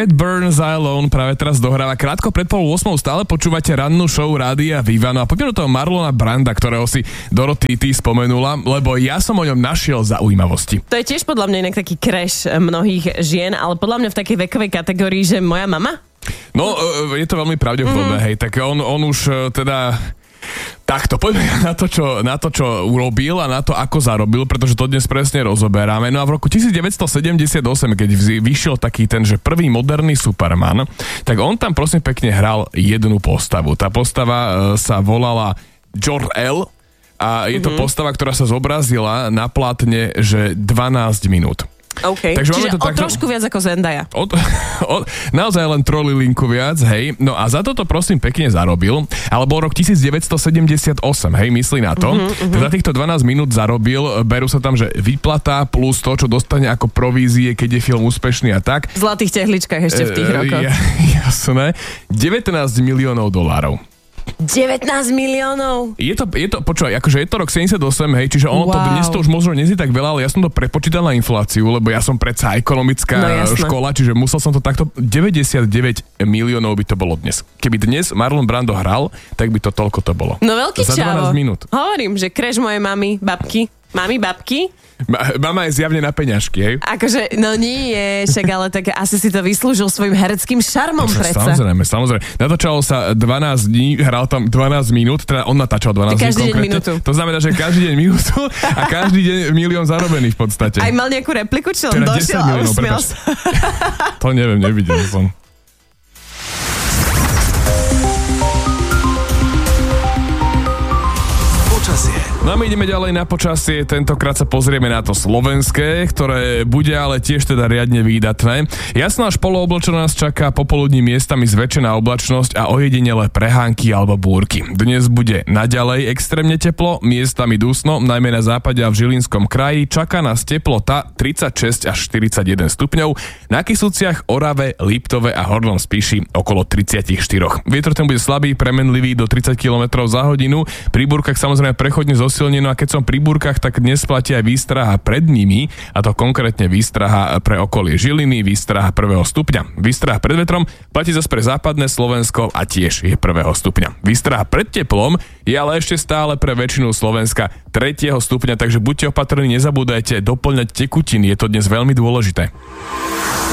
Cat Burns Alone práve teraz dohráva krátko pred 7:30, stále počúvate rannú show Rádia Viva. No a poďme do toho Marlona Branda, ktorého si Dorothy ty spomenula, lebo ja som o ňom našiel zaujímavosti. To je tiež podľa mňa inak taký crash mnohých žien, ale podľa mňa v takej vekovej kategórii, že moja mama? No, je to veľmi pravdepodobné, hej, tak on už teda... Takto, poďme na to, čo urobil a na to, ako zarobil, pretože to dnes presne rozoberáme. No a v roku 1978, keď vyšiel taký ten, že prvý moderný Superman, tak on tam prosím pekne hral jednu postavu. Tá postava sa volala Jor-El a je to postava, ktorá sa zobrazila na plátne, že 12 minút. OK, takže čiže trošku viac ako Zendaya. Naozaj len trolilinku viac, hej. No a za toto prosím pekne zarobil, ale bol rok 1978, hej, myslí na to. Za týchto 12 minút zarobil, berú sa tam, že výplata plus to, čo dostane ako provízie, keď je film úspešný a tak. V zlatých tehličkách ešte v tých rokoch. Jasné. $19 miliónov. 19 miliónov. Je to, počúvaj, akože je to rok 78, hej, čiže ono to dnes to už možno neznie tak veľa, ale ja som to prepočítal na infláciu, lebo ja som predsa ekonomická škola, čiže musel som to takto, 99 miliónov by to bolo dnes. Keby dnes Marlon Brando hral, tak by to toľko to bolo. No veľký za 12 minút. Hovorím, že crash mojej mamy, babky. Mami, babky? Mama je zjavne na peňažky, hej? Akože, no nie, však ale tak asi si to vyslúžil svojim hereckým šarmom predsa. Samozrejme. Natáčalo sa 12 dní, hral tam 12 minút, teda on natáčal 12 dní každý deň minútu. To znamená, že každý deň minútu a každý deň milión zarobený v podstate. Aj mal nejakú repliku, či on došiel a usmiel sa? To neviem, nevidel som. No a my ideme ďalej na počasie, tentokrát sa pozrieme na to slovenské, ktoré bude ale tiež teda riadne výdatné. Jasná až poloobločená nás čaká popoludní miestami zväčšená oblačnosť a ojedinelé prehánky alebo búrky. Dnes bude naďalej extrémne teplo, miestami dusno, najmä na západe a v Žilinskom kraji. Čaká nás teplota 36 až 41 stupňov, na Kysuciach, Orave, Liptove a Hornom Spiši okolo 34. Vietor ten bude slabý, premenlivý do 30 km za hodinu, pri búrkach samozrejme prechodne zosilneno a keď som pri búrkach, tak dnes platí aj výstraha pred nimi, a to konkrétne výstraha pre okolie Žiliny, výstraha 1. stupňa. Výstraha pred vetrom platí zase pre západné Slovensko a tiež je 1. stupňa. Výstraha pred teplom je ale ešte stále pre väčšinu Slovenska 3. stupňa, takže buďte opatrní, nezabúdajte doplňať tekutiny, je to dnes veľmi dôležité.